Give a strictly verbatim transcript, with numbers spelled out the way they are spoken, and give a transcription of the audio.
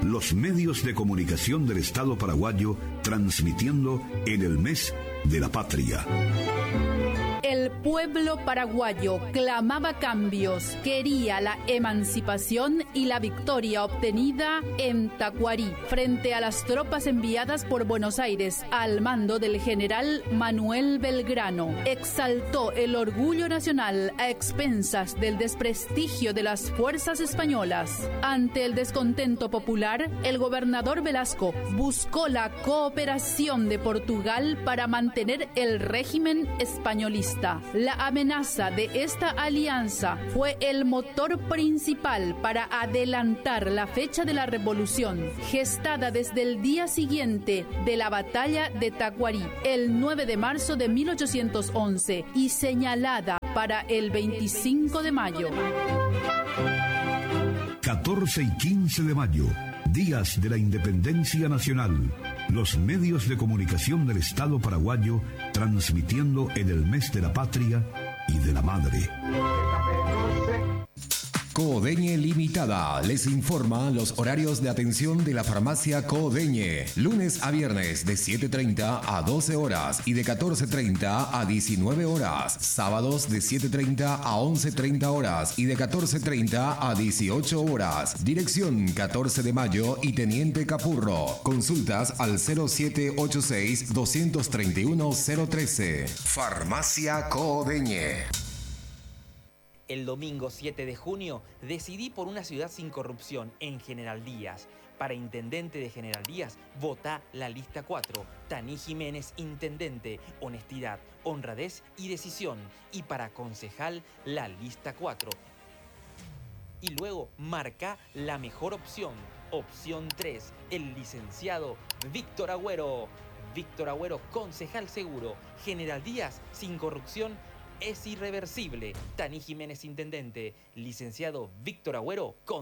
los medios de comunicación del Estado paraguayo transmitiendo en el mes de la patria. El pueblo paraguayo clamaba cambios, quería la emancipación y la victoria obtenida en Tacuarí, frente a las tropas enviadas por Buenos Aires al mando del general Manuel Belgrano. Exaltó el orgullo nacional a expensas del desprestigio de las fuerzas españolas. Ante el descontento popular, el gobernador Velasco buscó la cooperación de Portugal para mantener el régimen españolista. La amenaza de esta alianza fue el motor principal para adelantar la fecha de la revolución, gestada desde el día siguiente de la batalla de Tacuarí, el nueve de marzo de mil ochocientos once, y señalada para el veinticinco de mayo. catorce y quince de mayo, días de la Independencia Nacional. Los medios de comunicación del Estado paraguayo transmitiendo en el mes de la patria y de la madre. Codeñe Limitada les informa los horarios de atención de la farmacia Codeñe. Lunes a viernes de siete treinta a doce horas y de catorce treinta a diecinueve horas. Sábados de siete treinta a once treinta horas y de catorce treinta a dieciocho horas. Dirección catorce de mayo y Teniente Capurro. Consultas al cero siete ocho seis, dos tres uno, cero uno tres. Farmacia Codeñe. El domingo siete de junio decidí por una ciudad sin corrupción en General Díaz. Para intendente de General Díaz, votá la lista cuatro. Taní Jiménez, intendente. Honestidad, honradez y decisión. Y para concejal, la lista cuatro. Y luego marca la mejor opción. Opción tres, el licenciado Víctor Agüero. Víctor Agüero, concejal seguro. General Díaz, sin corrupción, es irreversible. Taní Jiménez, intendente. Licenciado Víctor Agüero, con